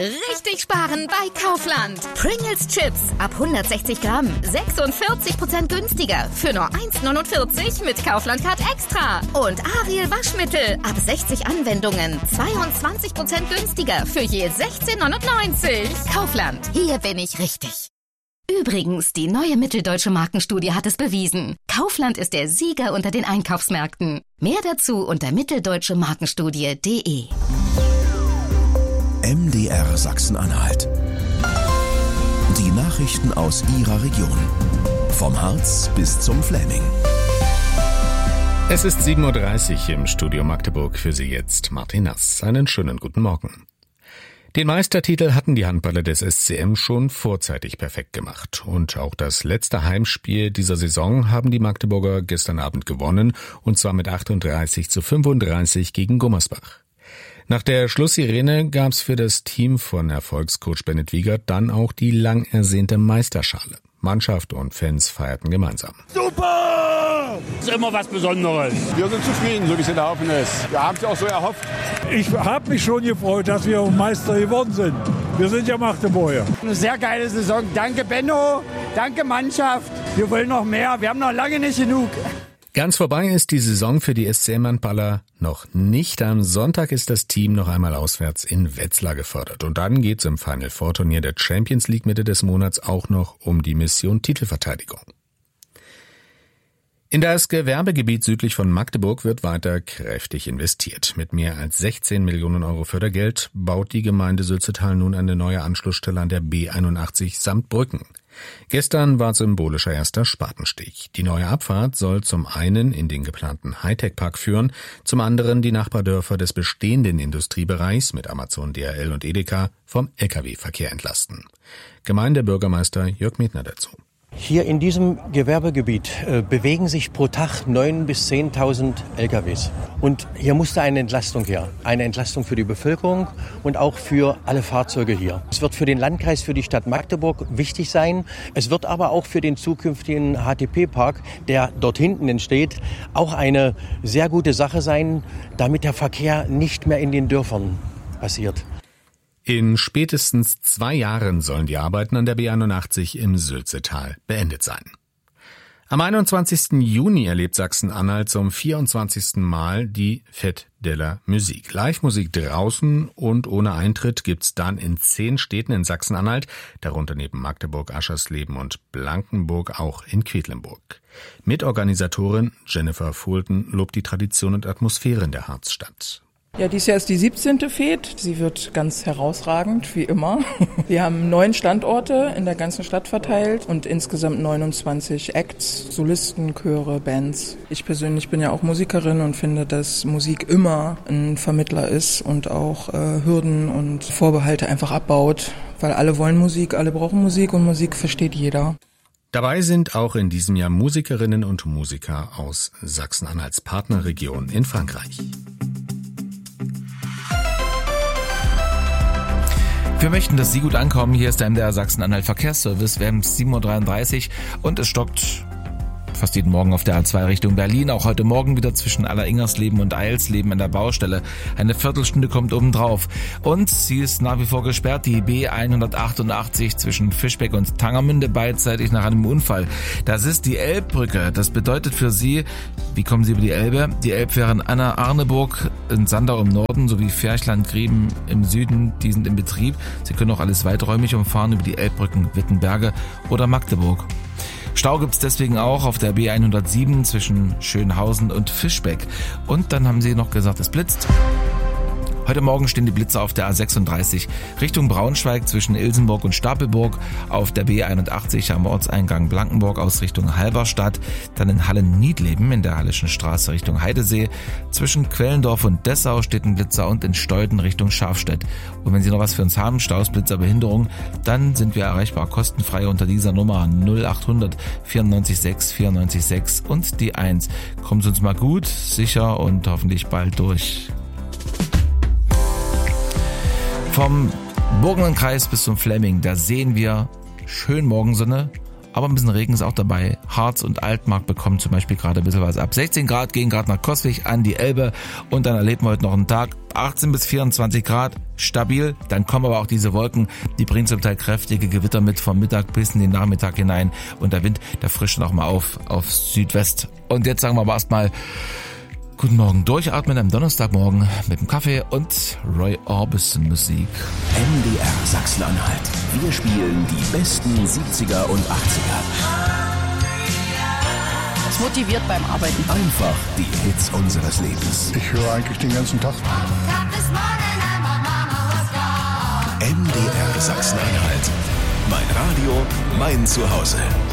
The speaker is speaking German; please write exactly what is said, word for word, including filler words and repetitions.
richtig sparen bei Kaufland. Pringles Chips ab hundertsechzig Gramm, sechsundvierzig Prozent günstiger für nur eins neunundvierzig mit Kaufland Card Extra. Und Ariel Waschmittel ab sechzig Anwendungen, zweiundzwanzig Prozent günstiger für je sechzehn neunundneunzig. Kaufland, hier bin ich richtig. Übrigens, die neue Mitteldeutsche Markenstudie hat es bewiesen. Kaufland ist der Sieger unter den Einkaufsmärkten. Mehr dazu unter mitteldeutsche markenstudie punkt de. M D R Sachsen-Anhalt. Die Nachrichten aus Ihrer Region. Vom Harz bis zum Fläming. Es ist sieben Uhr dreißig im Studio Magdeburg. Für Sie jetzt Martin Nass. Einen schönen guten Morgen. Den Meistertitel hatten die Handballer des S C M schon vorzeitig perfekt gemacht. Und auch das letzte Heimspiel dieser Saison haben die Magdeburger gestern Abend gewonnen, und zwar mit achtunddreißig zu fünfunddreißig gegen Gummersbach. Nach der Schlusssirene gab's für das Team von Erfolgscoach Bennett Wiegert dann auch die lang ersehnte Meisterschale. Mannschaft und Fans feierten gemeinsam. Super! Das ist immer was Besonderes. Wir sind zufrieden, so wie es gelaufen ist. Wir haben es auch so erhofft. Ich habe mich schon gefreut, dass wir Meister geworden sind. Wir sind ja Magdeburger. Eine sehr geile Saison. Danke Benno, danke Mannschaft. Wir wollen noch mehr, wir haben noch lange nicht genug. Ganz vorbei ist die Saison für die S C M-Handballer noch nicht. Am Sonntag ist das Team noch einmal auswärts in Wetzlar gefordert. Und dann geht's im Final Four Turnier der Champions League Mitte des Monats auch noch um die Mission Titelverteidigung. In das Gewerbegebiet südlich von Magdeburg wird weiter kräftig investiert. Mit mehr als sechzehn Millionen Euro Fördergeld baut die Gemeinde Sülzetal nun eine neue Anschlussstelle an der B einundachtzig samt Brücken. Gestern war symbolischer erster Spatenstich. Die neue Abfahrt soll zum einen in den geplanten Hightech-Park führen, zum anderen die Nachbardörfer des bestehenden Industriebereichs mit Amazon, D H L und Edeka vom L K W-Verkehr entlasten. Gemeindebürgermeister Jörg Metner dazu. Hier in diesem Gewerbegebiet äh, bewegen sich pro Tag neun bis zehntausend L K Ws. Und hier musste eine Entlastung her. Eine Entlastung für die Bevölkerung und auch für alle Fahrzeuge hier. Es wird für den Landkreis, für die Stadt Magdeburg wichtig sein. Es wird aber auch für den zukünftigen H T P-Park, der dort hinten entsteht, auch eine sehr gute Sache sein, damit der Verkehr nicht mehr in den Dörfern passiert. In spätestens zwei Jahren sollen die Arbeiten an der B einundachtzig im Sülzetal beendet sein. Am einundzwanzigsten Juni erlebt Sachsen-Anhalt zum vierundzwanzigsten Mal die Fête de la Musique. Live-Musik draußen und ohne Eintritt gibt's dann in zehn Städten in Sachsen-Anhalt, darunter neben Magdeburg, Aschersleben und Blankenburg auch in Quedlinburg. Mitorganisatorin Jennifer Fulton lobt die Tradition und Atmosphäre in der Harzstadt. Ja, dieses Jahr ist die siebzehnte Fete. Sie wird ganz herausragend, wie immer. Wir haben neun Standorte in der ganzen Stadt verteilt und insgesamt neunundzwanzig Acts, Solisten, Chöre, Bands. Ich persönlich bin ja auch Musikerin und finde, dass Musik immer ein Vermittler ist und auch äh, Hürden und Vorbehalte einfach abbaut, weil alle wollen Musik, alle brauchen Musik und Musik versteht jeder. Dabei sind auch in diesem Jahr Musikerinnen und Musiker aus Sachsen-Anhalts Partnerregion in Frankreich. Wir möchten, dass Sie gut ankommen. Hier ist der M D R Sachsen-Anhalt Verkehrsservice. Wir haben sieben Uhr dreiunddreißig und es stockt fast jeden Morgen auf der A zwei Richtung Berlin. Auch heute Morgen wieder zwischen Alleringhersleben und Eilsleben an der Baustelle. Eine Viertelstunde kommt obendrauf. Und sie ist nach wie vor gesperrt, die B hundertachtundachtzig zwischen Fischbeck und Tangermünde, beidseitig nach einem Unfall. Das ist die Elbbrücke. Das bedeutet für Sie, wie kommen Sie über die Elbe? Die Elbfähren Anna-Arneburg in Sandau im Norden sowie Ferchland-Grieben im Süden, die sind in Betrieb. Sie können auch alles weiträumig umfahren über die Elbbrücken Wittenberge oder Magdeburg. Stau gibt's deswegen auch auf der B hundertsieben zwischen Schönhausen und Fischbeck. Und dann haben sie noch gesagt, es blitzt. Heute Morgen stehen die Blitze auf der A sechsunddreißig Richtung Braunschweig zwischen Ilsenburg und Stapelburg, auf der B einundachtzig am Ortseingang Blankenburg aus Richtung Halberstadt, dann in Hallen-Niedleben in der Hallischen Straße Richtung Heidesee, zwischen Quellendorf und Dessau steht ein Blitzer und in Steuden Richtung Scharfstedt. Und wenn Sie noch was für uns haben, Staus, Blitzer, Behinderung, dann sind wir erreichbar kostenfrei unter dieser Nummer null achthundert vierundneunzig sechs vierundneunzig sechs und die eins. Kommen Sie uns mal gut, sicher und hoffentlich bald durch. Vom Burgenlandkreis bis zum Fläming, da sehen wir schön Morgensonne aber ein bisschen Regen ist auch dabei. Harz und Altmark bekommen zum Beispiel gerade ein bisschen was ab. sechzehn Grad gehen gerade nach Coswig an die Elbe und dann erleben wir heute noch einen Tag. achtzehn bis vierundzwanzig Grad, stabil. Dann kommen aber auch diese Wolken, die bringen zum Teil kräftige Gewitter mit vom Mittag bis in den Nachmittag hinein. Und der Wind, der frischt noch mal auf, auf Südwest. Und jetzt sagen wir aber erstmal guten Morgen, durchatmen am Donnerstagmorgen mit dem Kaffee und Roy Orbison Musik. M D R Sachsen-Anhalt. Wir spielen die besten siebziger und achtziger. Das motiviert beim Arbeiten. Einfach die Hits unseres Lebens. Ich höre eigentlich den ganzen Tag. M D R Sachsen-Anhalt. Mein Radio, mein Zuhause.